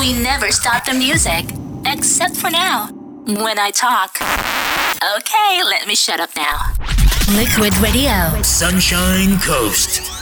We never stop the music. Except for now, when I talk. Okay, let me shut up now. Liquid Radio. Sunshine Coast.